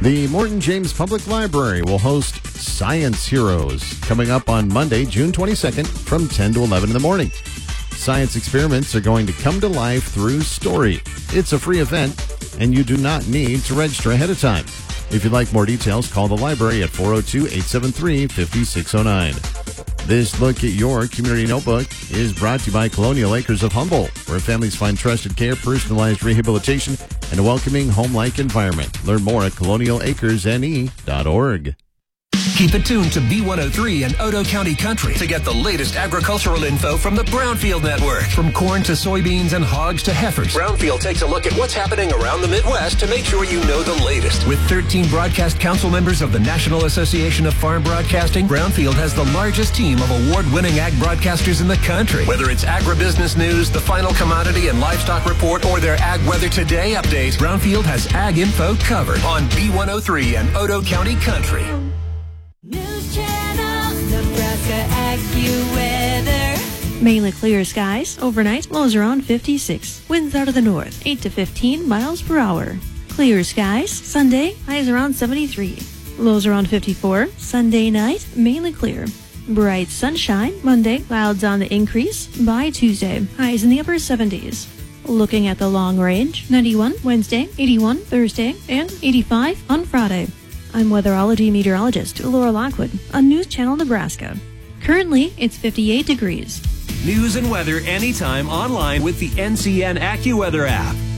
The Morton James Public Library will host Science Heroes coming up on Monday, June 22nd from 10 to 11 in the morning. Science experiments are going to come to life through story. It's a free event, and you do not need to register ahead of time. If you'd like more details, call the library at 402-873-5609. This look at your community notebook is brought to you by Colonial Acres of Humboldt, where families find trusted care, personalized rehabilitation, and a welcoming home-like environment. Learn more at colonialacresne.org. Keep it tuned to B103 and Otoe County Country to get the latest agricultural info from the Brownfield Network. From corn to soybeans and hogs to heifers, Brownfield takes a look at what's happening around the Midwest to make sure you know the latest. With 13 broadcast council members of the National Association of Farm Broadcasting, Brownfield has the largest team of award-winning ag broadcasters in the country. Whether it's agribusiness news, the final commodity and livestock report, or their Ag Weather Today update, Brownfield has ag info covered on B103 and Otoe County Country. News Channel, Nebraska AccuWeather. Mainly clear skies. Overnight, lows around 56. Winds out of the north, 8 to 15 miles per hour. Clear skies. Sunday, highs around 73. Lows around 54. Sunday night, mainly clear. Bright sunshine. Monday, clouds on the increase. By Tuesday, highs in the upper 70s. Looking at the long range, 91 Wednesday, 81 Thursday, and 85 on Friday. I'm weatherology meteorologist Laura Lockwood on News Channel Nebraska. Currently, it's 58 degrees. News and weather anytime online with the NCN AccuWeather app.